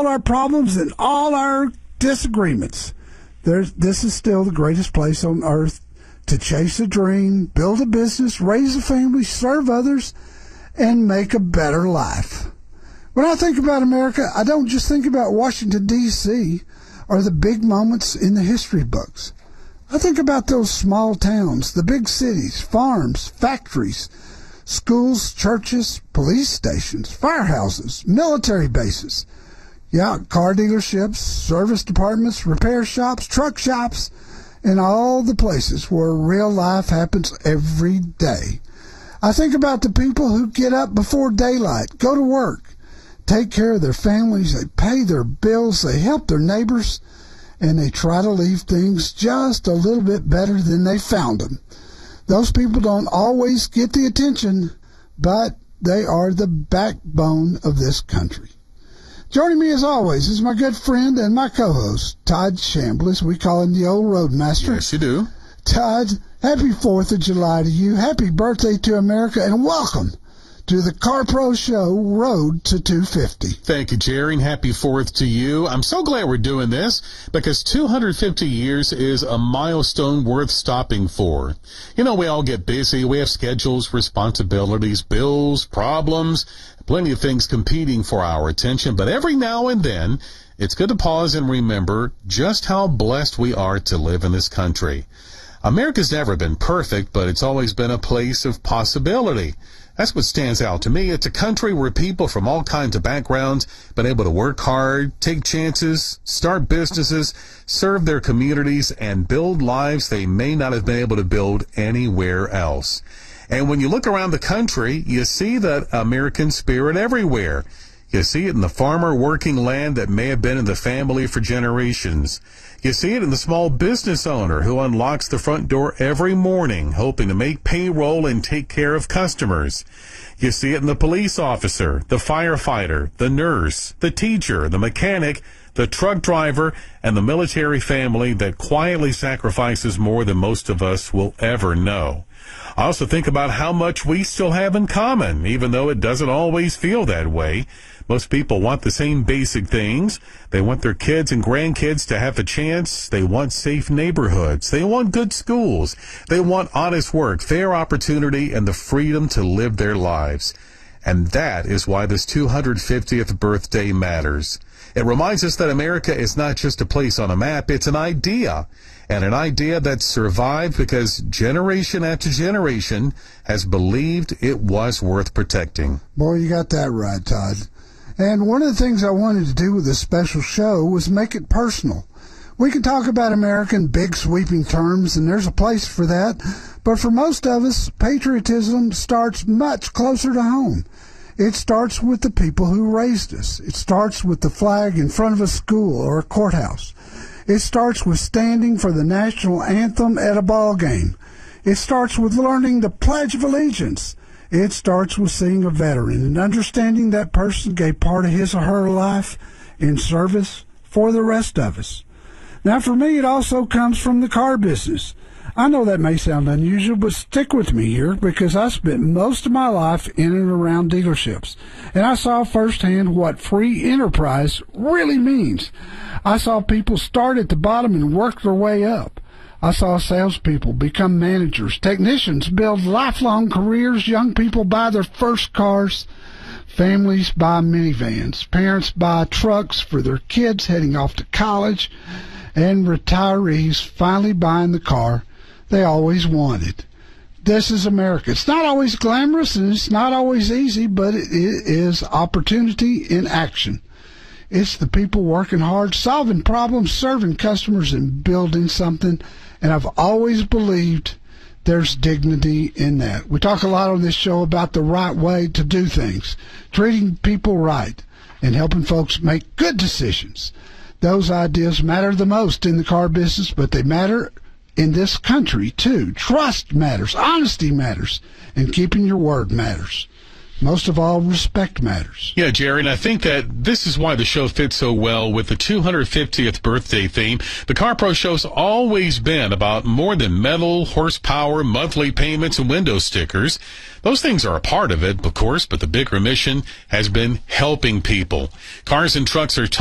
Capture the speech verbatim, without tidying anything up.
all our problems and all our disagreements, there's, this is still the greatest place on earth to chase a dream, build a business, raise a family, serve others, and make a better life. When I think about America, I don't just think about Washington, D C or the big moments in the history books. I think about those small towns, the big cities, farms, factories, schools, churches, police stations, firehouses, military bases, yeah, car dealerships, service departments, repair shops, truck shops, and all the places where real life happens every day. I think about the people who get up before daylight, go to work, take care of their families, they pay their bills, they help their neighbors, and they try to leave things just a little bit better than they found them. Those people don't always get the attention, but they are the backbone of this country. Joining me as always is my good friend and my co-host, Todd Chambliss. We call him the old Roadmaster. Yes, you do. Todd, happy fourth of July to you. Happy birthday to America, and welcome to the Car Pro Show Road to two fifty. Thank you, Jerry, and happy fourth to you. I'm so glad we're doing this because two hundred fifty years is a milestone worth stopping for. You know, we all get busy. We have schedules, responsibilities, bills, problems, plenty of things competing for our attention. But every now and then, it's good to pause and remember just how blessed we are to live in this country. America's never been perfect, but it's always been a place of possibility. That's what stands out to me. It's a country where people from all kinds of backgrounds have been able to work hard, take chances, start businesses, serve their communities, and build lives they may not have been able to build anywhere else. And when you look around the country, you see that American spirit everywhere. You see it in the farmer working land that may have been in the family for generations. You see it in the small business owner who unlocks the front door every morning, hoping to make payroll and take care of customers. You see it in the police officer, the firefighter, the nurse, the teacher, the mechanic, the truck driver, and the military family that quietly sacrifices more than most of us will ever know. I also think about how much we still have in common, even though it doesn't always feel that way. Most people want the same basic things. They want their kids and grandkids to have a chance. They want safe neighborhoods. They want good schools. They want honest work, fair opportunity, and the freedom to live their lives. And that is why this two hundred fiftieth birthday matters. It reminds us that America is not just a place on a map, it's an idea. And an idea that survived because generation after generation has believed it was worth protecting. Boy, you got that right, Todd. And one of the things I wanted to do with this special show was make it personal. We can talk about America in big sweeping terms, and there's a place for that. But for most of us, patriotism starts much closer to home. It starts with the people who raised us. It starts with the flag in front of a school or a courthouse. It starts with standing for the national anthem at a ball game. It starts with learning the Pledge of Allegiance. It starts with seeing a veteran and understanding that person gave part of his or her life in service for the rest of us. Now, for me, it also comes from the car business. I know that may sound unusual, but stick with me here because I spent most of my life in and around dealerships, and I saw firsthand what free enterprise really means. I saw people start at the bottom and work their way up. I saw salespeople become managers, technicians build lifelong careers, young people buy their first cars, families buy minivans, parents buy trucks for their kids heading off to college, and retirees finally buying the car they always wanted. This is America. It's not always glamorous and it's not always easy, but it is opportunity in action. It's the people working hard, solving problems, serving customers, and building something. And I've always believed there's dignity in that. We talk a lot on this show about the right way to do things, treating people right, and helping folks make good decisions. Those ideas matter the most in the car business, but they matter in this country too. Trust matters, honesty matters, and keeping your word matters. Most of all, respect matters. Yeah, Jerry, and I think that this is why the show fits so well with the two hundred fiftieth birthday theme. The Car Pro Show's always been about more than metal, horsepower, monthly payments, and window stickers. Those things are a part of it, of course, but the bigger mission has been helping people. Cars and trucks are